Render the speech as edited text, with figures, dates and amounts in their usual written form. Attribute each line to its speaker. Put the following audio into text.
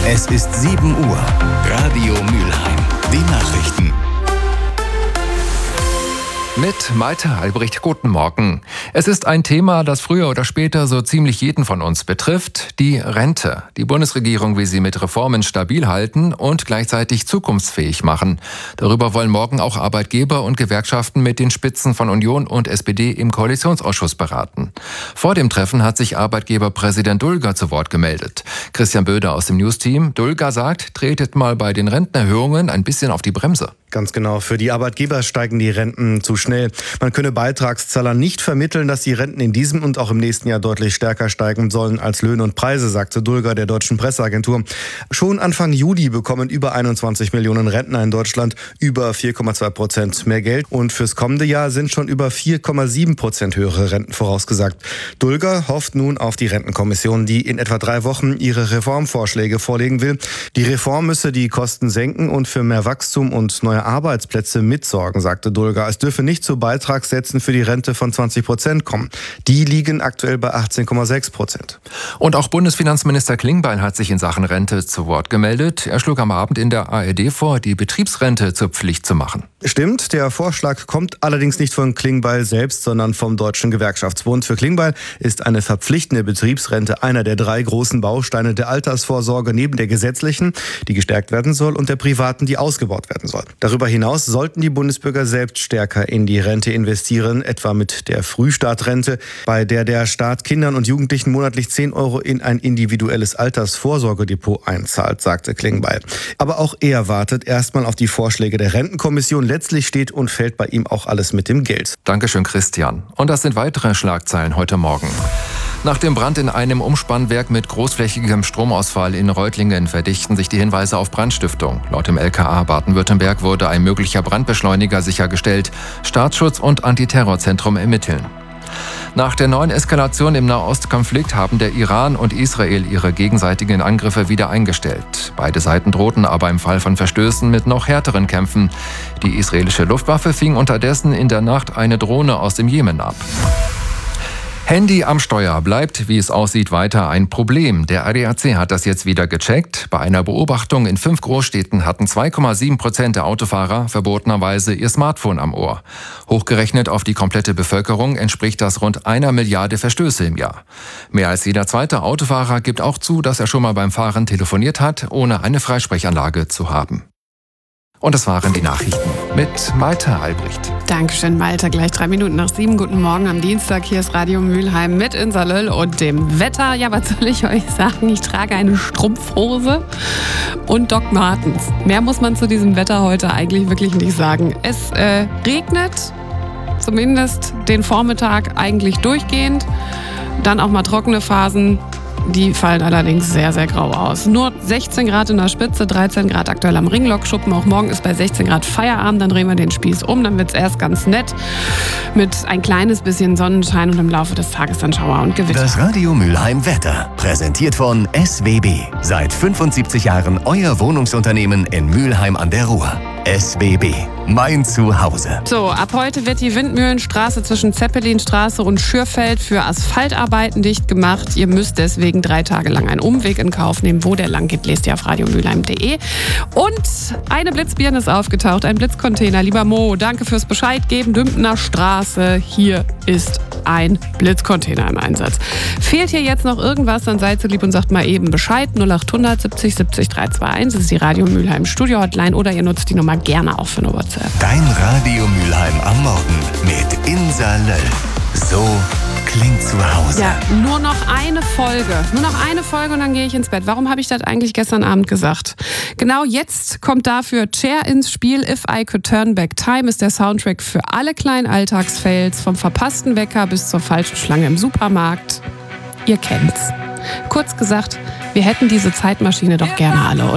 Speaker 1: Es ist 7 Uhr. Radio Mülheim. Die Nachrichten.
Speaker 2: Mit Malte Albrecht, guten Morgen. Es ist ein Thema, das früher oder später so ziemlich jeden von uns betrifft, die Rente. Die Bundesregierung will sie mit Reformen stabil halten und gleichzeitig zukunftsfähig machen. Darüber wollen morgen auch Arbeitgeber und Gewerkschaften mit den Spitzen von Union und SPD im Koalitionsausschuss beraten. Vor dem Treffen hat sich Arbeitgeberpräsident Dulger zu Wort gemeldet. Christian Böder aus dem News-Team. Dulger sagt, tretet mal bei den Rentenerhöhungen ein bisschen auf die Bremse.
Speaker 3: Ganz genau. Für die Arbeitgeber steigen die Renten zu schnell. Man könne Beitragszahlern nicht vermitteln, dass die Renten in diesem und auch im nächsten Jahr deutlich stärker steigen sollen als Löhne und Preise, sagte Dulger der deutschen Presseagentur. Schon Anfang Juli bekommen über 21 Millionen Rentner in Deutschland über 4,2% mehr Geld. Und fürs kommende Jahr sind schon über 4,7% höhere Renten vorausgesagt. Dulger hofft nun auf die Rentenkommission, die in etwa 3 Wochen ihre Reformvorschläge vorlegen will. Die Reform müsse die Kosten senken und für mehr Wachstum und neue Arbeitsplätze mitsorgen, sagte Dulger. Es dürfe nicht zu Beitragssätzen für die Rente von 20% kommen. Die liegen aktuell bei 18,6%.
Speaker 2: Und auch Bundesfinanzminister Klingbeil hat sich in Sachen Rente zu Wort gemeldet. Er schlug am Abend in der ARD vor, die Betriebsrente zur Pflicht zu machen.
Speaker 3: Stimmt, der Vorschlag kommt allerdings nicht von Klingbeil selbst, sondern vom Deutschen Gewerkschaftsbund. Für Klingbeil ist eine verpflichtende Betriebsrente einer der 3 großen Bausteine der Altersvorsorge neben der gesetzlichen, die gestärkt werden soll, und der privaten, die ausgebaut werden soll. Darüber hinaus sollten die Bundesbürger selbst stärker in die Rente investieren, etwa mit der Frühstartrente, bei der der Staat Kindern und Jugendlichen monatlich 10 € in ein individuelles Altersvorsorgedepot einzahlt, sagte Klingbeil. Aber auch er wartet erstmal auf die Vorschläge der Rentenkommission. Letztlich steht und fällt bei ihm auch alles mit dem Geld.
Speaker 2: Dankeschön, Christian. Und das sind weitere Schlagzeilen heute Morgen. Nach dem Brand in einem Umspannwerk mit großflächigem Stromausfall in Reutlingen verdichten sich die Hinweise auf Brandstiftung. Laut dem LKA Baden-Württemberg wurde ein möglicher Brandbeschleuniger sichergestellt. Staatsschutz und Antiterrorzentrum ermitteln. Nach der neuen Eskalation im Nahostkonflikt haben der Iran und Israel ihre gegenseitigen Angriffe wieder eingestellt. Beide Seiten drohten aber im Fall von Verstößen mit noch härteren Kämpfen. Die israelische Luftwaffe fing unterdessen in der Nacht eine Drohne aus dem Jemen ab. Handy am Steuer bleibt, wie es aussieht, weiter ein Problem. Der ADAC hat das jetzt wieder gecheckt. Bei einer Beobachtung in 5 Großstädten hatten 2,7% der Autofahrer verbotenerweise ihr Smartphone am Ohr. Hochgerechnet auf die komplette Bevölkerung entspricht das rund 1 Milliarde Verstöße im Jahr. Mehr als jeder zweite Autofahrer gibt auch zu, dass er schon mal beim Fahren telefoniert hat, ohne eine Freisprechanlage zu haben. Und das waren die Nachrichten mit Malte Albrecht.
Speaker 4: Dankeschön, Malte. Gleich 3 Minuten nach 7. Guten Morgen am Dienstag. Hier ist Radio Mülheim mit Insa Löll und dem Wetter. Ja, was soll ich euch sagen? Ich trage eine Strumpfhose und Doc Martens. Mehr muss man zu diesem Wetter heute eigentlich wirklich nicht sagen. Es regnet, zumindest den Vormittag eigentlich durchgehend. Dann auch mal trockene Phasen. Die fallen allerdings sehr, sehr grau aus. Nur 16 Grad in der Spitze, 13 Grad aktuell am Ringlockschuppen. Auch morgen ist bei 16 Grad Feierabend. Dann drehen wir den Spieß um. Dann wird es erst ganz nett mit ein kleines bisschen Sonnenschein und im Laufe des Tages dann Schauer und Gewitter.
Speaker 1: Das Radio Mülheim Wetter. Präsentiert von SWB. Seit 75 Jahren euer Wohnungsunternehmen in Mülheim an der Ruhr. SWB. Mein Zuhause.
Speaker 4: So, ab heute wird die Windmühlenstraße zwischen Zeppelinstraße und Schürfeld für Asphaltarbeiten dicht gemacht. Ihr müsst deswegen 3 Tage lang einen Umweg in Kauf nehmen. Wo der lang geht, lest ihr auf radiomülheim.de. Und eine Blitzbirne ist aufgetaucht, ein Blitzcontainer. Lieber Mo, danke fürs Bescheid geben. Dümpener Straße, hier ist ein Blitzcontainer im Einsatz. Fehlt hier jetzt noch irgendwas, dann seid so lieb und sagt mal eben Bescheid. 0800 70 70 321. Das ist die Radio Mülheim Studio Hotline oder ihr nutzt die Nummer gerne auch für eine WhatsApp.
Speaker 1: Dein Radio Mülheim am Morgen mit Insa Löll. So klingt zu Hause.
Speaker 4: Ja, nur noch eine Folge. Nur noch eine Folge und dann gehe ich ins Bett. Warum habe ich das eigentlich gestern Abend gesagt? Genau jetzt kommt dafür Cher ins Spiel. If I Could Turn Back Time ist der Soundtrack für alle kleinen Alltagsfails, vom verpassten Wecker bis zur falschen Schlange im Supermarkt. Ihr kennt's. Kurz gesagt, wir hätten diese Zeitmaschine doch gerne alle, oder?